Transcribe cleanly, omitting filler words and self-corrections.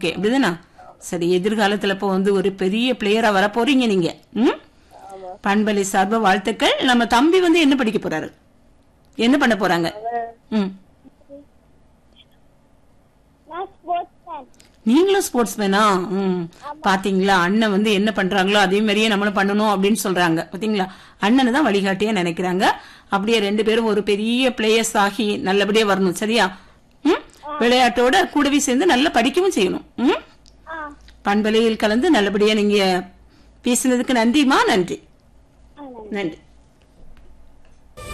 Okay அப்படிதானா? சரி, எதிர்காலத்துல இப்போ வந்து ஒரு பெரிய பிளேயரா வர போறீங்க நீங்க. பண்பலை சார்பா வாழ்த்துக்கள். நம்ம தம்பி வந்து என்ன படிக்க போறாரு, என்ன பண்ண போறாங்க? நீங்களும் ஸ்போர்ட்ஸ் மேனா? பாத்தீங்களா, அண்ணன் வந்து என்ன பண்றாங்களோ அதே மாதிரியே நம்மளும் பண்ணணும் அப்படின்னு சொல்றாங்க. பாத்தீங்களா, அண்ணனை தான் வழிகாட்டியா நினைக்கிறாங்க. அப்படியே 2 பேரும் ஒரு பெரிய பிளேயர்ஸ் ஆகி நல்லபடியா வரணும். சரியா? விளையாட்டோட கூடவே சேர்ந்து நல்லா படிக்கவும் செய்யணும். பண்பலையில் கலந்து நல்லபடியா நீங்க பேசினதுக்கு நன்றிமா. நன்றி. நன்றி.